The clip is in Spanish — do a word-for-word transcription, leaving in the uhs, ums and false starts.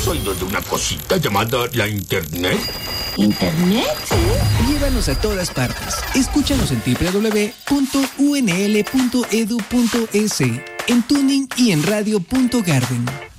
¿has oído de una cosita llamada la Internet? ¿Internet? Llévanos a todas partes. Escúchanos en doble u doble u doble u punto u n l punto e d u punto e s, en Tuning y en radio punto garden.